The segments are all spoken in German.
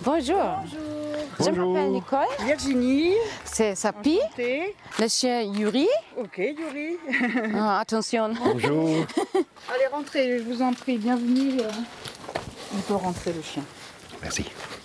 Bonjour. Je m'appelle Nicole. Virginie. C'est Sapi. Thé. Le chien Yuri. Ok, Yuri. Ah, attention. Bonjour. Allez, rentrez, je vous en prie. Bienvenue. Il peut rentrer, le chien. Merci.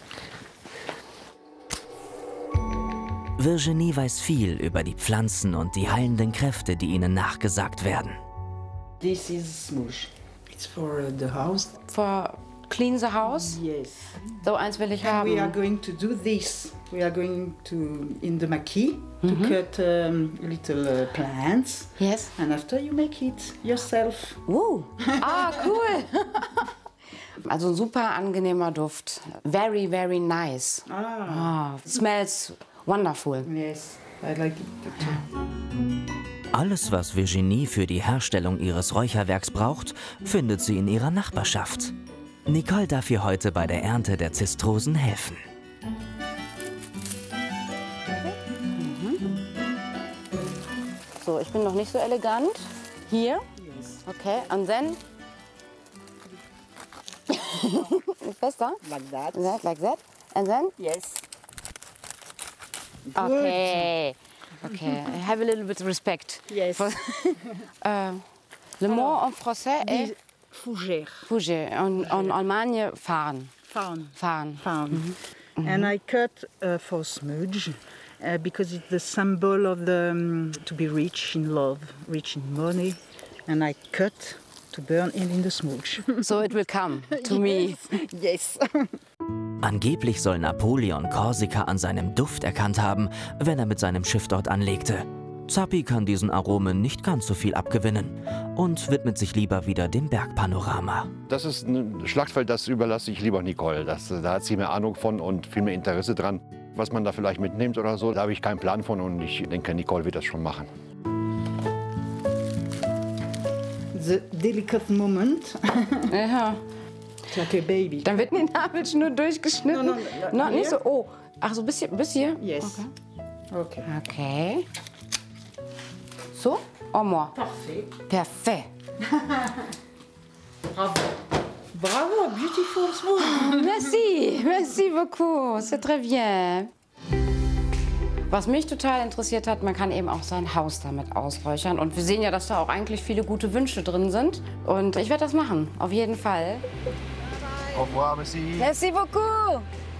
Virginie weiß viel über die Pflanzen und die heilenden Kräfte, die ihnen nachgesagt werden. This is smooch. It's for the house. For clean the house. Yes. So eins will ich And we are haben. going to do this. We are going to, in the maquis, to cut little plants. Yes. And after you make it yourself. Ah, cool. Also ein super angenehmer Duft. Very, very nice. Ah, smells wonderful. Yes, I like it too. Alles, was Virginie für die Herstellung ihres Räucherwerks braucht, findet sie in ihrer Nachbarschaft. Nicole darf ihr heute bei der Ernte der Zistrosen helfen. So, ich bin noch nicht so elegant. Hier. Okay, and then. Besser? Like that. Like that. And then? Yes. Okay. Okay, I have a little bit of respect. Yes. Le mot en français est Fougère. bouger. En Allemagne, fahren. Fawn. Fahren. Fawn. And I cut for smudge because it's the symbol of the to be rich in love, rich in money. And I cut to burn it in the smudge. So it will come to me. Yes. Angeblich soll Napoleon Korsika an seinem Duft erkannt haben, wenn er mit seinem Schiff dort anlegte. Zappi kann diesen Aromen nicht ganz so viel abgewinnen und widmet sich lieber wieder dem Bergpanorama. Das ist ein Schlachtfeld, das überlasse ich lieber Nicole. Da hat sie mehr Ahnung von und viel mehr Interesse dran. Was man da vielleicht mitnimmt oder so, da habe ich keinen Plan von und ich denke, Nicole wird das schon machen. The delicate moment. Ja. Like a baby. Dann wird die Nabelschnur durchgeschnitten. No, Nicht so. Oh, ach so, bis hier? Yes. Okay. Okay. So? En moi. Parfait. Parfait. Bravo. Bravo, beautiful smooth. Merci, merci beaucoup. C'est très bien. Was mich total interessiert hat, man kann eben auch sein Haus damit ausräuchern. Und wir sehen ja, dass da auch eigentlich viele gute Wünsche drin sind. Und ich werde das machen, auf jeden Fall. Au revoir, merci. Merci beaucoup.